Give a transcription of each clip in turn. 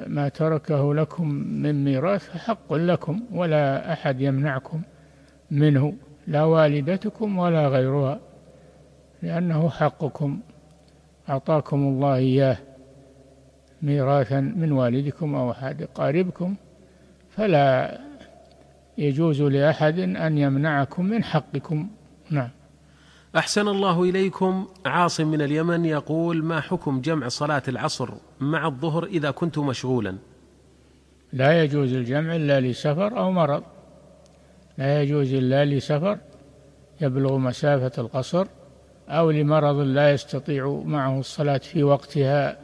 ما تركه لكم من ميراث فحق لكم ولا أحد يمنعكم منه، لا والدتكم ولا غيرها، لأنه حقكم، أعطاكم الله إياه ميراثا من والدكم أو أحد قاربكم، فلا يجوز لأحد أن يمنعكم من حقكم. نعم. أحسن الله إليكم. عاصم من اليمن يقول: ما حكم جمع صلاة العصر مع الظهر إذا كنت مشغولا؟ لا يجوز الجمع إلا لسفر أو مرض، لا يجوز إلا لسفر يبلغ مسافة القصر، أو لمرض لا يستطيع معه الصلاة في وقتها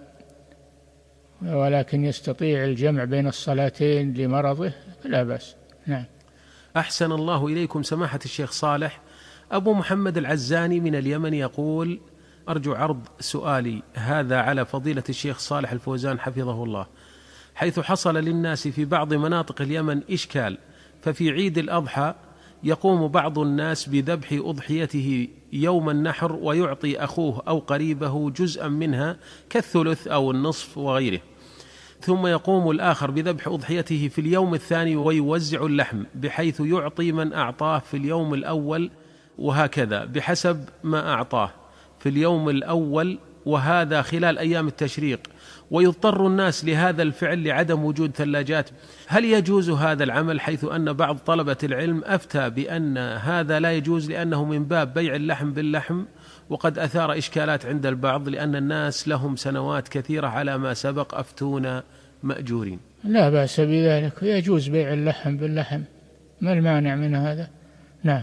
ولكن يستطيع الجمع بين الصلاتين لمرضه لا بأس. نعم. أحسن الله إليكم سماحة الشيخ صالح. أبو محمد العزاني من اليمن يقول: أرجو عرض سؤالي هذا على فضيلة الشيخ صالح الفوزان حفظه الله، حيث حصل للناس في بعض مناطق اليمن إشكال، ففي عيد الأضحى يقوم بعض الناس بذبح أضحيته يوم النحر ويعطي أخوه أو قريبه جزءا منها كالثلث أو النصف وغيره، ثم يقوم الآخر بذبح أضحيته في اليوم الثاني ويوزع اللحم بحيث يعطي من أعطاه في اليوم الأول، وهكذا بحسب ما أعطاه في اليوم الأول، وهذا خلال أيام التشريق، ويضطر الناس لهذا الفعل لعدم وجود ثلاجات. هل يجوز هذا العمل؟ حيث أن بعض طلبة العلم أفتى بأن هذا لا يجوز لأنه من باب بيع اللحم باللحم، وقد أثار إشكالات عند البعض لأن الناس لهم سنوات كثيرة على ما سبق أفتون مأجورين. لا بأس بذلك، يجوز بيع اللحم باللحم، ما المانع من هذا؟ نعم.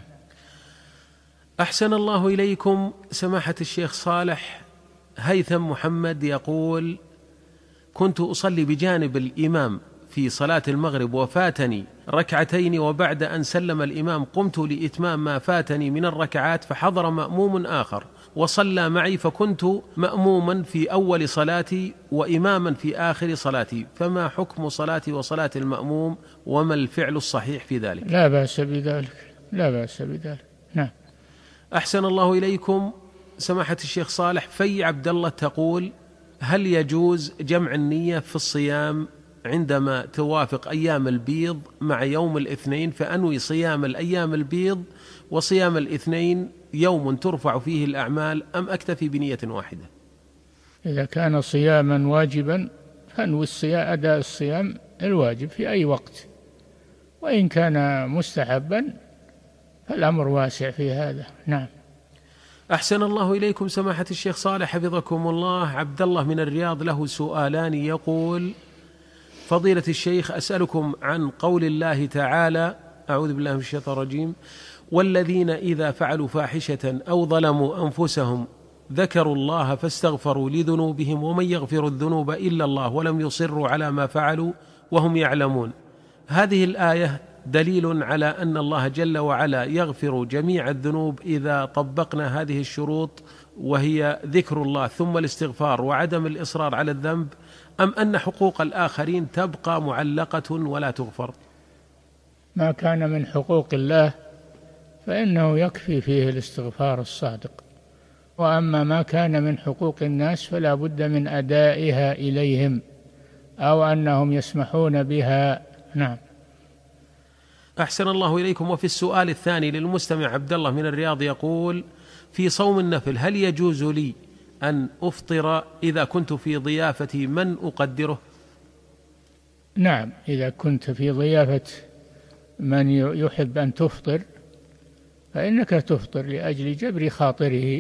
أحسن الله إليكم سماحة الشيخ صالح. هيثم محمد يقول: كنت أصلي بجانب الإمام في صلاة المغرب وفاتني ركعتين، وبعد أن سلم الإمام قمت لإتمام ما فاتني من الركعات، فحضر مأموم آخر وصلى معي، فكنت مأموما في أول صلاتي وإماما في آخر صلاتي، فما حكم صلاتي وصلاة المأموم، وما الفعل الصحيح في ذلك؟ لا بأس بذلك، لا بأس بذلك. نعم. أحسن الله إليكم سماحة الشيخ صالح. في عبد الله تقول: هل يجوز جمع النية في الصيام عندما توافق أيام البيض مع يوم الاثنين، فأنوي صيام الأيام البيض وصيام الاثنين يوم ترفع فيه الأعمال، أم أكتفي بنية واحدة؟ إذا كان صياما واجبا فانوي أداء الصيام الواجب في أي وقت، وإن كان مستحبا فالأمر واسع في هذا. نعم. أحسن الله إليكم سماحة الشيخ صالح حفظكم الله. عبد الله من الرياض له سؤالان، يقول: فضيلة الشيخ، أسألكم عن قول الله تعالى: أعوذ بالله من الشيطان الرجيم، والذين إذا فعلوا فاحشة أو ظلموا أنفسهم ذكروا الله فاستغفروا لذنوبهم ومن يغفر الذنوب إلا الله ولم يصروا على ما فعلوا وهم يعلمون. هذه الآية دليل على أن الله جل وعلا يغفر جميع الذنوب إذا طبقنا هذه الشروط، وهي ذكر الله ثم الاستغفار وعدم الإصرار على الذنب، أم أن حقوق الآخرين تبقى معلقة ولا تغفر؟ ما كان من حقوق الله فإنه يكفي فيه الاستغفار الصادق، وأما ما كان من حقوق الناس فلا بد من أدائها إليهم أو أنهم يسمحون بها. نعم. أحسن الله إليكم. وفي السؤال الثاني للمستمع عبد الله من الرياض يقول: في صوم النفل هل يجوز لي أن أفطر إذا كنت في ضيافة من أقدره؟ نعم، إذا كنت في ضيافة من يحب أن تفطر فإنك تفطر لأجل جبر خاطره،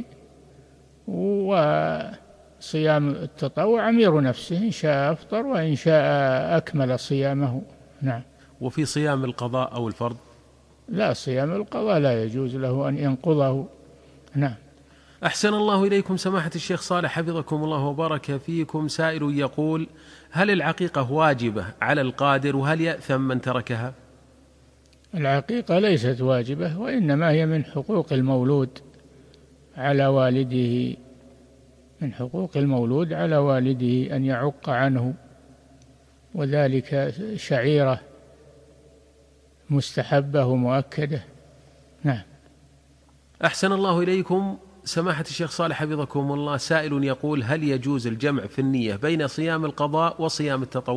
وصيام التطوع أمير نفسه، إن شاء أفطر وإن شاء أكمل صيامه. نعم. وفي صيام القضاء أو الفرض؟ لا، صيام القضاء لا يجوز له أن ينقضه. نعم. أحسن الله إليكم سماحة الشيخ صالح حفظكم الله وبارك فيكم. سائل يقول: هل العقيقة واجبة على القادر، وهل يأثم من تركها؟ العقيقة ليست واجبة، وإنما هي من حقوق المولود على والده، من حقوق المولود على والده أن يعق عنه، وذلك شعيرة مستحبة ومؤكدة. نعم. أحسن الله إليكم سماحة الشيخ صالح حفظكم الله. سائل يقول: هل يجوز الجمع في النية بين صيام القضاء وصيام التطوع؟